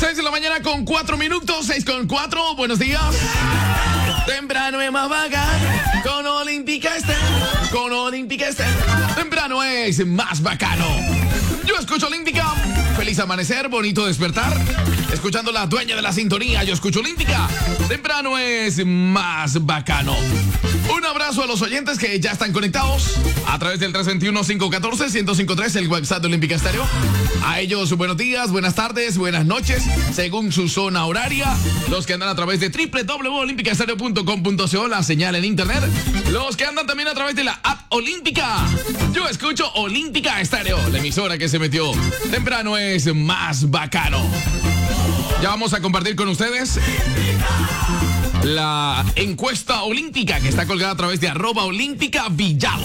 6 de la mañana con 4 minutos, 6 con 4, buenos días. Temprano es más bacano, con Olímpica Estéreo, con Olímpica Estéreo. Temprano es más bacano. Yo escucho Olímpica, feliz amanecer, bonito despertar. Escuchando la dueña de la sintonía, yo escucho Olímpica. Temprano es más bacano. Un abrazo a los oyentes que ya están conectados a través del 321-514-1053, el WhatsApp de Olímpica Estéreo. A ellos, buenos días, buenas tardes, buenas noches, según su zona horaria. Los que andan a través de www.olimpicaestereo.com.co, la señal en internet. Los que andan también a través de la app Olímpica. Yo escucho Olímpica Estéreo, la emisora que se metió. Temprano es más bacano. Ya vamos a compartir con ustedes la encuesta olímpica que está colgada a través de @olímpicavillavo.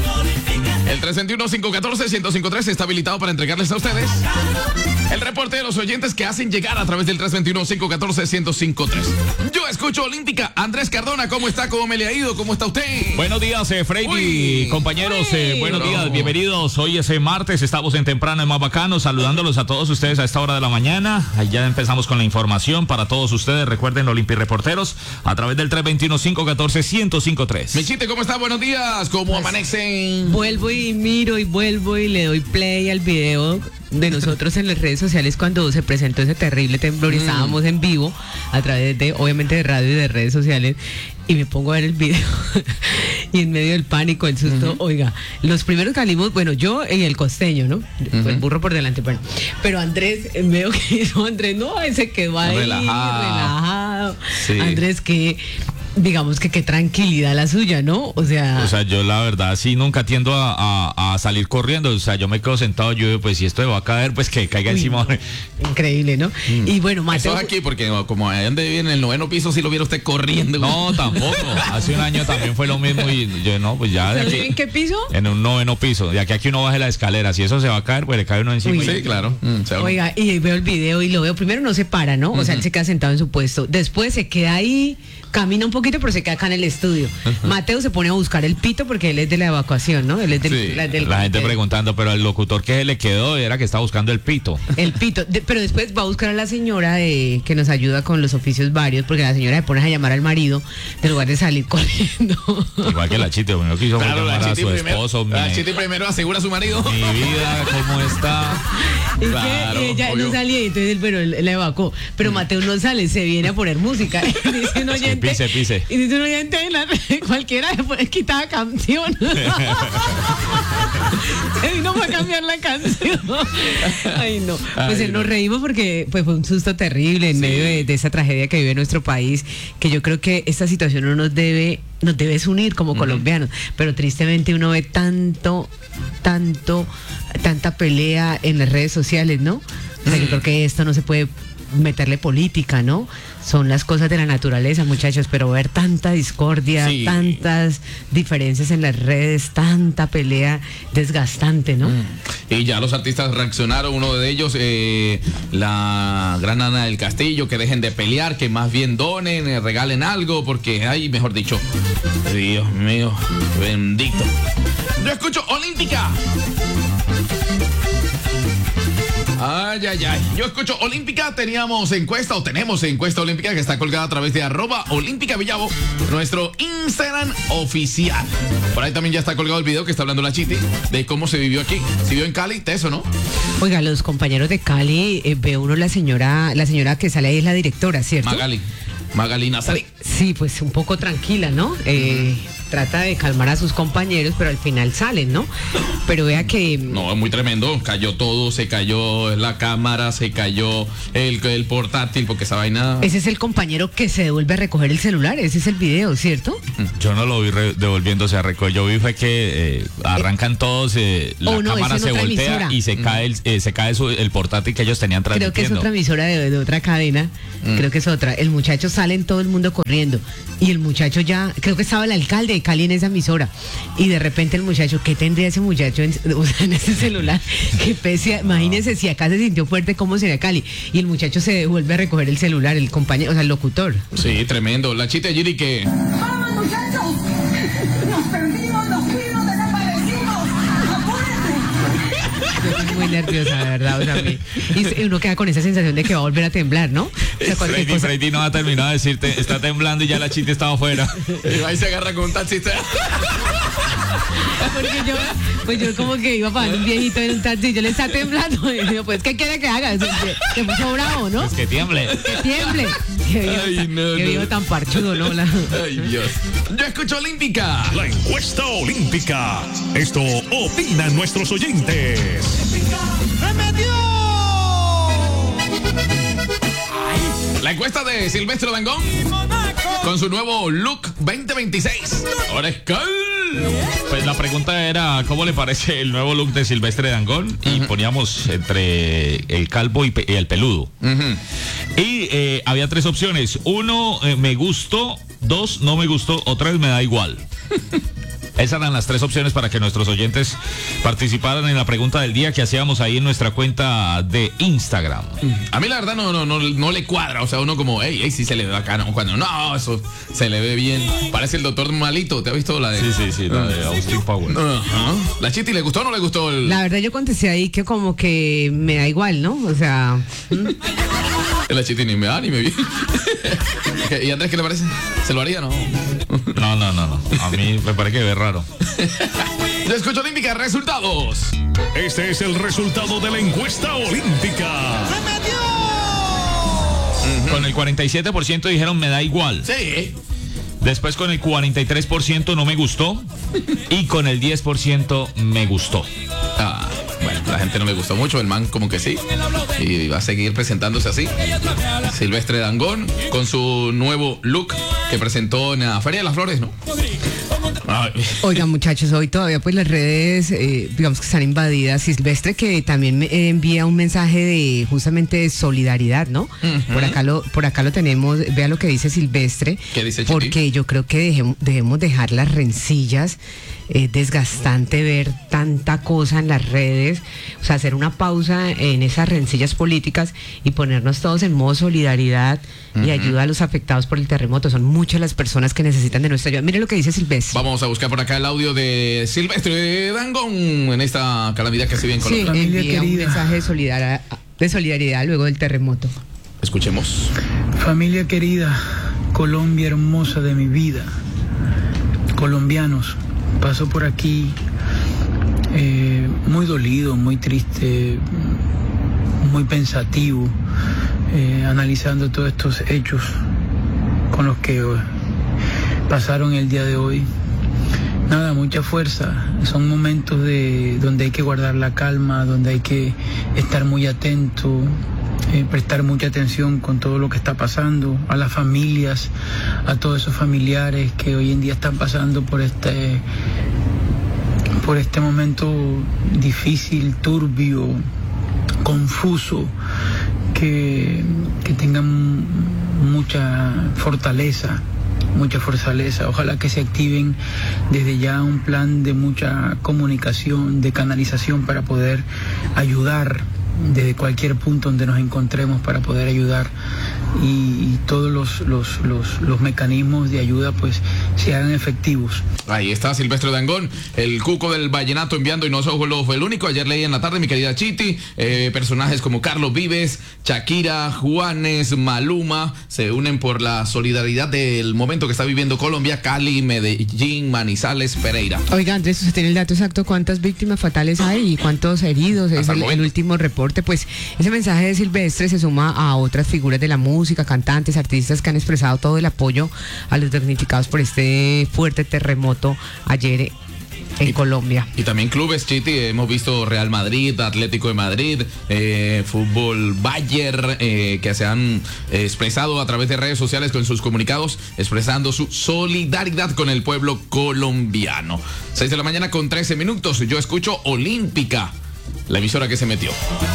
El 321-514-1053 está habilitado para entregarles a ustedes el reporte de los oyentes que hacen llegar a través del 321-514-1053. Yo escucho Olímpica. Andrés Cardona, ¿cómo está? ¿Cómo me le ha ido? ¿Cómo está usted? Buenos días, Freddy, compañeros, buenos días, bienvenidos. Hoy es martes, estamos en Temprano es más bacano, saludándolos a todos ustedes a esta hora de la mañana. Ahí ya empezamos con la información para todos ustedes. Recuerden, Olimpi Reporteros, a través del 321-514-1053. Michite, ¿cómo está? Buenos días, ¿cómo amanecen? Vuelvo y miro y vuelvo y le doy play al video de nosotros en las redes sociales cuando se presentó ese terrible temblor y estábamos en vivo a través de, obviamente, de radio y de redes sociales, y me pongo a ver el video y en medio del pánico, el susto, oiga, los primeros que salimos, bueno, yo y el costeño, ¿no? El burro por delante, bueno, pero Andrés, veo que hizo Andrés, no, se quedó ahí relajado. Sí. Andrés, que digamos que qué tranquilidad la suya, ¿no? O sea, yo la verdad sí nunca tiendo a salir corriendo. O sea, yo me quedo sentado, yo pues si esto va a caer, pues que caiga encima. No. Increíble, ¿no? Y bueno, Mateo, eso es aquí, porque como allá donde vive en el 9º piso, si lo viera usted corriendo. No, tampoco. Hace un año también fue lo mismo y yo no, pues ya. ¿Pero en qué piso? En un 9º piso. De aquí a que uno baje la escalera. Si eso se va a caer, pues le cae uno encima. Uy. Sí, claro. Oiga, y veo el video y lo veo. Primero no se para, ¿no? O sea, él se queda sentado en su puesto. Después se queda ahí, camina un poquito, pero se queda acá en el estudio. Mateo se pone a buscar el pito porque él es de la evacuación, ¿no? Él es del, la gente preguntando, pero el locutor que se le quedó era que estaba buscando el pito. El pito. Pero después va a buscar a la señora que nos ayuda con los oficios varios, porque la señora se pone a llamar al marido en lugar de salir corriendo. Igual que la Chiti, no quiso llamar a su esposo. La Chiti primero asegura a su marido. Mi vida, ¿cómo está? Y claro, que ella obvio. No salía, entonces él la evacuó. Pero Mateo no sale, se viene a poner música. Dice un oyente, pise. Y dice un oyente, cualquiera después quitaba canción. Se vino para cambiar la canción. Ay, no. Pues nos reímos porque pues, fue un susto terrible en medio de esa tragedia que vive nuestro país, que yo creo que esta situación no nos debe unir como colombianos, pero tristemente uno ve tanta pelea en las redes sociales, ¿no? O sea, yo creo que esto no se puede meterle política, ¿no? Son las cosas de la naturaleza, muchachos, pero ver tanta discordia, tantas diferencias en las redes, tanta pelea desgastante, ¿no? Y ya los artistas reaccionaron, uno de ellos, la gran Ana del Castillo, que dejen de pelear, que más bien donen, regalen algo, porque, ay, mejor dicho, Dios mío, bendito. Yo escucho Olímpica. Ay. Yo escucho Olímpica. Tenemos encuesta olímpica que está colgada a través de @olímpicavillavo, nuestro Instagram oficial. Por ahí también ya está colgado el video que está hablando la Chiti de cómo se vivió aquí. Se vivió en Cali, teso, ¿no? Oiga, los compañeros de Cali, ve uno la señora que sale ahí es la directora, ¿cierto? Magali Nazarí. Sí, pues un poco tranquila, ¿no? Trata de calmar a sus compañeros, pero al final salen, ¿no? Pero vea que... No, es muy tremendo. Cayó todo, se cayó la cámara, se cayó el portátil, porque esa vaina... Ese es el compañero que se devuelve a recoger el celular, ese es el video, ¿cierto? Yo no lo vi devolviéndose a recoger, yo vi fue que arrancan todos, la cámara se voltea emisora. Y se cae el portátil que ellos tenían transmitiendo. Creo que es otra emisora de otra cadena, creo que es otra. El muchacho sale en todo el mundo corriendo y el muchacho ya, creo que estaba el alcalde de Cali en esa emisora y de repente el muchacho, ¿qué tendría ese muchacho en ese celular? Que pese, imagínense si acá se sintió fuerte, ¿cómo sería Cali? Y el muchacho se devuelve a recoger el celular, el compañero, o sea, el locutor. Sí, tremendo. La Chita Giri que... ¡Vamos, muchachos! ¡Nos perdimos, nos fuimos, desaparecimos! ¡Apúrense! Es muy nerviosa, de verdad. O sea, y uno queda con esa sensación de que va a volver a temblar, ¿no? O sea, Freddy no ha terminado de decirte, está temblando y ya la Chiti estaba afuera. Y ahí se agarra con un taxista. Porque yo como que iba para un viejito en un taxi y yo le está temblando. Y digo, pues, ¿qué quiere que haga? Se puso bravo, ¿no? Es que tiemble. Que tiemble. Qué viejo tan parchudo, ¿no? Ay, Dios. Yo escucho Olímpica. La encuesta olímpica. Esto opinan nuestros oyentes. La encuesta de Silvestre Dangond con su nuevo look 2026. Ahora es cal. Pues la pregunta era, ¿cómo le parece el nuevo look de Silvestre Dangond? Y poníamos entre el calvo y el peludo. Y había 3 opciones. 1, me gustó. 2, no me gustó. O 3, me da igual. Esas eran las 3 opciones para que nuestros oyentes participaran en la pregunta del día que hacíamos ahí en nuestra cuenta de Instagram. A mí la verdad no le cuadra. O sea, uno como, hey, sí se le ve bacano. Cuando no, eso se le ve bien. Parece el doctor malito. ¿Te has visto la de? Sí, la de Austin Powers. ¿La Chiti le gustó o no le gustó? La verdad yo contesté ahí que como que me da igual, ¿no? O sea... La Chiti ni me da ni me viene. ¿Y Andrés qué le parece? ¿Se lo haría no? No. A mí me parece que ve raro. Yo escucho Olímpica, resultados. Este es el resultado de la encuesta olímpica. Con el 47% dijeron me da igual. Sí. Después con el 43% no me gustó. Y con el 10% me gustó. Bueno, la gente no le gustó mucho, el man como que sí. Y va a seguir presentándose así. Silvestre Dangond con su nuevo look que presentó en la Feria de las Flores, ¿no? Oigan, muchachos, hoy todavía pues las redes, digamos que están invadidas. Silvestre que también me envía un mensaje de justamente de solidaridad, ¿no? Por acá lo tenemos. Vea lo que dice Silvestre. ¿Qué dice Chiti? Porque yo creo que debemos dejar las rencillas. Es desgastante ver tanta cosa en las redes, o sea, hacer una pausa en esas rencillas políticas y ponernos todos en modo solidaridad y ayuda a los afectados por el terremoto. Son muchas las personas que necesitan de nuestra ayuda. Mire lo que dice Silvestre. Vamos a buscar por acá el audio de Silvestre Dangond en esta calamidad que se vive en Colombia. Sí, envía un mensaje de solidaridad luego del terremoto. Escuchemos. Familia querida, Colombia hermosa de mi vida, colombianos, paso por aquí muy dolido, muy triste, muy pensativo, analizando todos estos hechos con los que pasaron el día de hoy. Nada, mucha fuerza. Son momentos donde hay que guardar la calma, donde hay que estar muy atento, prestar mucha atención con todo lo que está pasando, a las familias, a todos esos familiares que hoy en día están pasando por este momento difícil, turbio, confuso, que tengan mucha fortaleza. Ojalá que se activen desde ya un plan de mucha comunicación, de canalización para poder ayudar desde cualquier punto donde nos encontremos, para poder ayudar y todos los mecanismos de ayuda pues se hagan efectivos. Ahí está Silvestre Dangond, el cuco del vallenato, enviando, y no solo fue el único. Ayer leí en la tarde, mi querida Chiti, personajes como Carlos Vives, Shakira, Juanes, Maluma se unen por la solidaridad del momento que está viviendo Colombia, Cali, Medellín, Manizales, Pereira. Oiga, Andrés, ¿usted tiene el dato exacto cuántas víctimas fatales hay y cuántos heridos? Es el último reporte. Pues ese mensaje de Silvestre se suma a otras figuras de la música, cantantes, artistas que han expresado todo el apoyo a los damnificados por este fuerte terremoto ayer en Colombia. Y también clubes, Chiti, hemos visto Real Madrid, Atlético de Madrid, Fútbol Bayern, que se han expresado a través de redes sociales con sus comunicados, expresando su solidaridad con el pueblo colombiano. 6 de la mañana con 13 minutos. Yo escucho Olímpica, la emisora que se metió.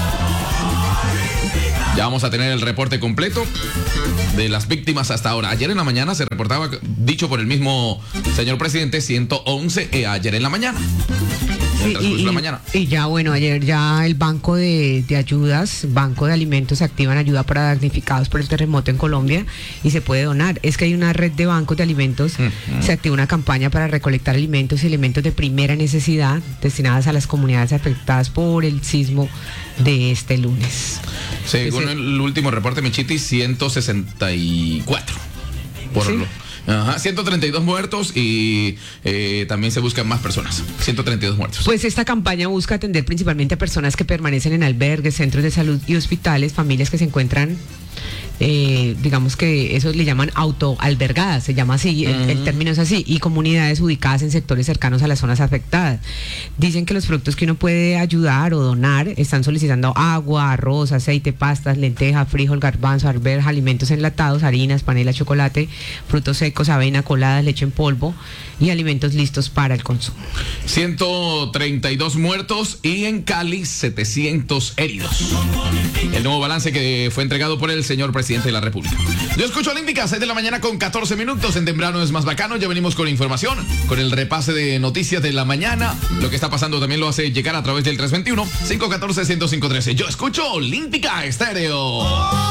Ya vamos a tener el reporte completo de las víctimas hasta ahora. Ayer en la mañana se reportaba, dicho por el mismo señor presidente, 111 ayer en la mañana. el transcurso de la mañana. Y ya, bueno, ayer ya el Banco de Ayudas, Banco de Alimentos, activan ayuda para damnificados por el terremoto en Colombia y se puede donar. Es que hay una red de bancos de alimentos, se activa una campaña para recolectar alimentos y elementos de primera necesidad destinadas a las comunidades afectadas por el sismo de este lunes. Según el último reporte, Michiti, 164. ¿Sí? 132 muertos y también se buscan más personas. 132 muertos. Pues esta campaña busca atender principalmente a personas que permanecen en albergues, centros de salud y hospitales, familias que se encuentran, digamos que eso le llaman autoalbergadas, se llama así, el término es así, y comunidades ubicadas en sectores cercanos a las zonas afectadas. Dicen que los productos que uno puede ayudar o donar están solicitando agua, arroz, aceite, pastas, lenteja, frijol, garbanzo, arvejas, alimentos enlatados, harinas, panela, chocolate, frutos secos, avena, coladas, leche en polvo y alimentos listos para el consumo. 132 muertos y en Cali 700 heridos. El nuevo balance que fue entregado por el señor presidente de la República. Yo escucho Olímpica, 6 de la mañana con 14 minutos. En Temprano es más bacano. Ya venimos con información, con el repase de noticias de la mañana. Lo que está pasando también lo hace llegar a través del 321-514-1053. Yo escucho Olímpica Estéreo.